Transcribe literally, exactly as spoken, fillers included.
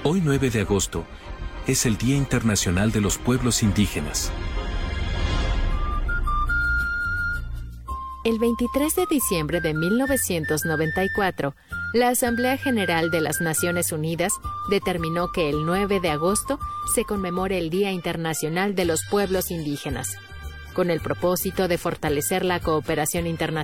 Hoy nueve de agosto es el Día Internacional de los Pueblos Indígenas. El veintitrés de diciembre de mil novecientos noventa y cuatro, la Asamblea General de las Naciones Unidas determinó que el nueve de agosto se conmemore el Día Internacional de los Pueblos Indígenas, con el propósito de fortalecer la cooperación internacional